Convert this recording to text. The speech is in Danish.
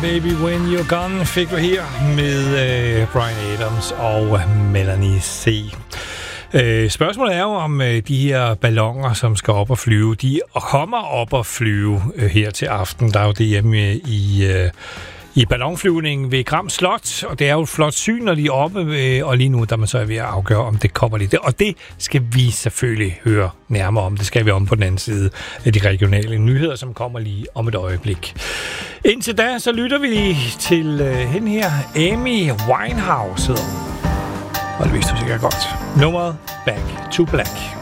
Baby When You're Gone fik du her med Bryan Adams og Melanie C. Spørgsmålet er jo, om de her balloner, som skal op og flyve, de kommer op og flyve her til aften. Der er jo det hjemme i ballonflyvningen ved Gram Slot, og det er jo et flot syn, når de er oppe, og lige nu der er man så ved at afgøre, om det kommer lige der. Og det skal vi selvfølgelig høre nærmere om. Det skal vi om på den anden side af de regionale nyheder, som kommer lige om et øjeblik. Indtil da, så lytter vi til hende her, Amy Winehouse hedder hun. Og det vidste du sikkert godt. Nummeret Back to Black.